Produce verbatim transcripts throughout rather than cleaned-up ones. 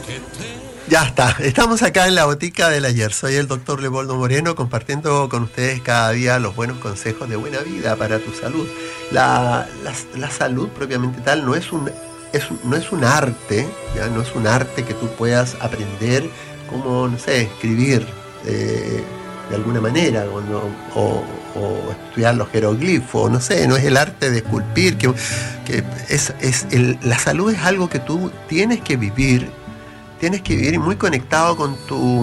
Ya está, estamos acá en la botica del ayer. Soy el doctor Leopoldo Moreno, compartiendo con ustedes cada día los buenos consejos de buena vida para tu salud. La, la, la salud propiamente tal no es un, es, no es un arte, ¿ya? No es un arte que tú puedas aprender como, no sé, escribir eh, de alguna manera o, no, o, o estudiar los jeroglifos, no sé, no es el arte de esculpir, que, que es, es el, la salud es algo que tú tienes que vivir. Tienes que vivir muy conectado con tu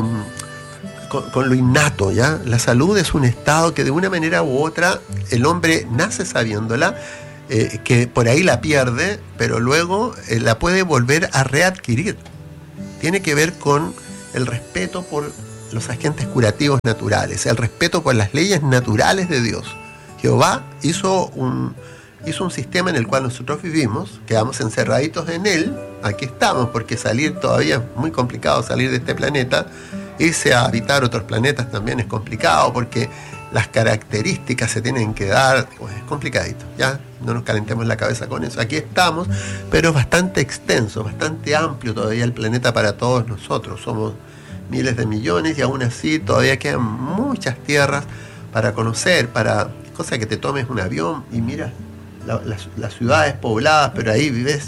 con, con lo innato, ¿ya? La salud es un estado que de una manera u otra el hombre nace sabiéndola, eh, que por ahí la pierde, pero luego eh, la puede volver a readquirir. Tiene que ver con el respeto por los agentes curativos naturales, el respeto por las leyes naturales de Dios. Jehová hizo un hizo un sistema en el cual nosotros vivimos, quedamos encerraditos en él, aquí estamos, porque salir todavía es muy complicado, salir de este planeta, irse a habitar otros planetas también es complicado, porque las características se tienen que dar, pues es complicadito, ya, no nos calentemos la cabeza con eso, aquí estamos, pero es bastante extenso, bastante amplio todavía el planeta para todos nosotros, somos miles de millones y aún así todavía quedan muchas tierras para conocer, para, cosa que te tomes un avión y mira, La, las, las ciudades pobladas, pero ahí vives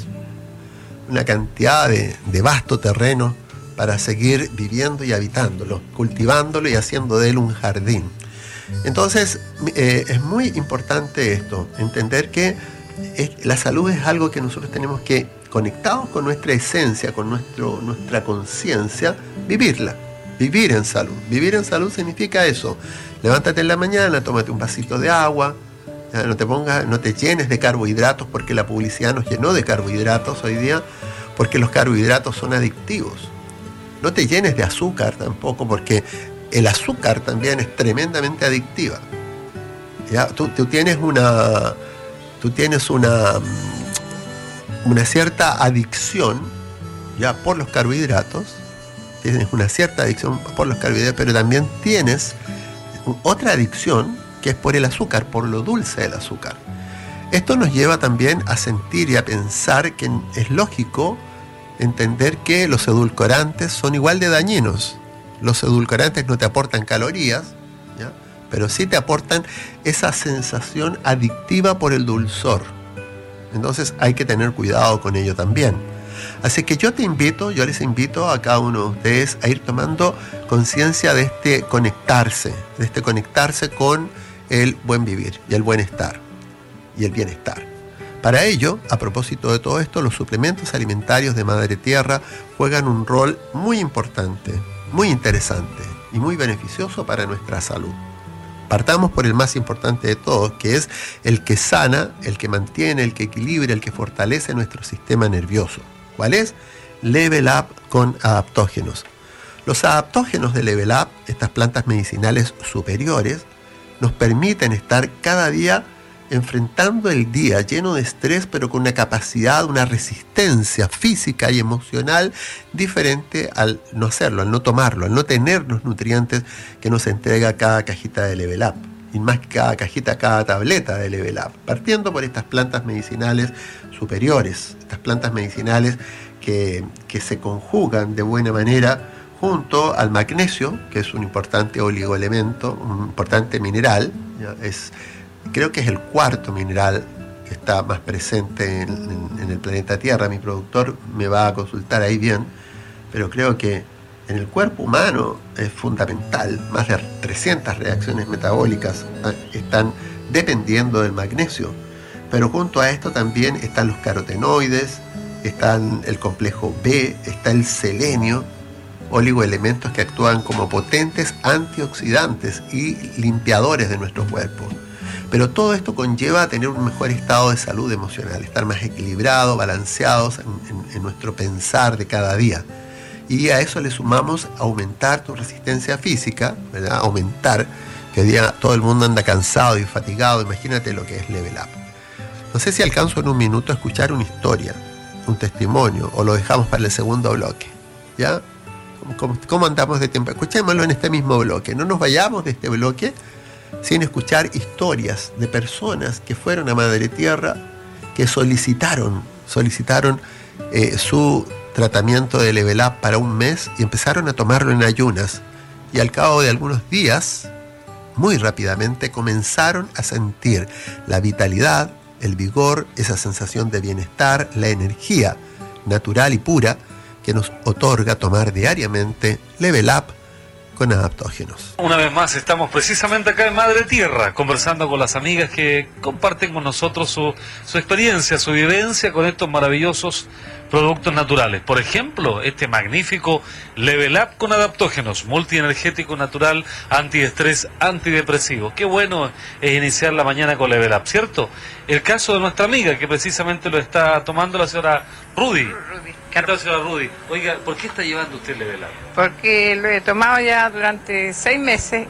una cantidad de, de vasto terreno para seguir viviendo y habitándolo, cultivándolo y haciendo de él un jardín. Entonces, eh, es muy importante esto, entender que es, la salud es algo que nosotros tenemos que, conectados con nuestra esencia, con nuestro, nuestra conciencia, vivirla, vivir en salud. Vivir en salud significa eso, levántate en la mañana, tómate un vasito de agua, no te pongas, no te llenes de carbohidratos, porque la publicidad nos llenó de carbohidratos hoy día, porque los carbohidratos son adictivos. No te llenes de azúcar tampoco, porque el azúcar también es tremendamente adictiva. ¿Ya? Tú, tú tienes una, tú tienes una, una cierta adicción, ya, por los carbohidratos. Tienes una cierta adicción por los carbohidratos, pero también tienes otra adicción que es por el azúcar, por lo dulce del azúcar. Esto nos lleva también a sentir y a pensar que es lógico entender que los edulcorantes son igual de dañinos. Los edulcorantes no te aportan calorías, ¿ya? Pero sí te aportan esa sensación adictiva por el dulzor. Entonces hay que tener cuidado con ello también. Así que yo te invito, yo les invito a cada uno de ustedes a ir tomando conciencia de este conectarse, de este conectarse con el buen vivir y el buen estar y el bienestar. Para ello, a propósito de todo esto, los suplementos alimentarios de Madre Tierra juegan un rol muy importante, muy interesante y muy beneficioso para nuestra salud. Partamos por el más importante de todos, que es el que sana, el que mantiene, el que equilibra, el que fortalece nuestro sistema nervioso. ¿Cuál es? Level Up con adaptógenos. Los adaptógenos de Level Up, estas plantas medicinales superiores, nos permiten estar cada día enfrentando el día lleno de estrés, pero con una capacidad, una resistencia física y emocional diferente al no hacerlo, al no tomarlo, al no tener los nutrientes que nos entrega cada cajita de Level Up, y más que cada cajita, cada tableta de Level Up, partiendo por estas plantas medicinales superiores, estas plantas medicinales que, que se conjugan de buena manera junto al magnesio, que es un importante oligoelemento, un importante mineral, ¿ya? Es, creo que es el cuarto mineral que está más presente en, en, en el planeta Tierra. Mi productor me va a consultar ahí bien, pero creo que en el cuerpo humano es fundamental. Más de trescientas reacciones metabólicas están dependiendo del magnesio, pero junto a esto también están los carotenoides, están el complejo B, está el selenio, oligoelementos que actúan como potentes antioxidantes y limpiadores de nuestro cuerpo. Pero todo esto conlleva a tener un mejor estado de salud emocional, estar más equilibrados, balanceados en, en, en nuestro pensar de cada día. Y a eso le sumamos aumentar tu resistencia física, ¿verdad? Aumentar, que hoy día todo el mundo anda cansado y fatigado, imagínate lo que es Level Up. No sé si alcanzo en un minuto a escuchar una historia, un testimonio, o lo dejamos para el segundo bloque, ¿ya? ¿Cómo, cómo andamos de tiempo? Escuchémoslo en este mismo bloque. No nos vayamos de este bloque sin escuchar historias de personas que fueron a Madre Tierra, que solicitaron, solicitaron eh, su tratamiento de Level Up para un mes y empezaron a tomarlo en ayunas. Y al cabo de algunos días, muy rápidamente, comenzaron a sentir la vitalidad, el vigor, esa sensación de bienestar, la energía natural y pura que nos otorga tomar diariamente Level Up con adaptógenos. Una vez más estamos precisamente acá en Madre Tierra, conversando con las amigas que comparten con nosotros su, su experiencia, su vivencia con estos maravillosos productos naturales. Por ejemplo, este magnífico Level Up con adaptógenos, multienergético natural, antiestrés, antidepresivo. Qué bueno es iniciar la mañana con Level Up, ¿cierto? El caso de nuestra amiga, que precisamente lo está tomando la señora Rudy. Rudy. ¿Qué tal, señora Rudy? Oiga, ¿por qué está llevando usted Level Up? Porque lo he tomado ya durante seis meses